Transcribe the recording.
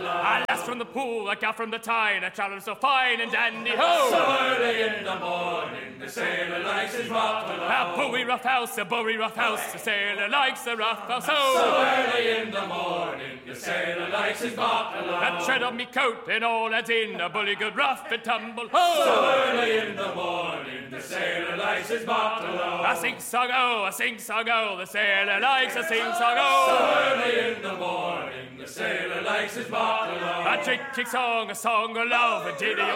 A lass from the pool, a gal from the Tyne, a traveller so fine and dandy, ho! So early in the morning, the sailor likes his rock-a-low. A buoy rough house, a buoy rough house, the sailor likes a rough house, ho! So early in the morning, the sailor likes his rock-a-low. A tread on me coat and all that's in, a bully good rough and tumble, ho! So early in the morning, the sailor likes his rock-a-low. A sing-song, oh, a sing-song, oh, the sailor likes a sing-song, oh! So early in the morning, the sailor likes his rock-a-low. A drinking song, a song of love, a ditty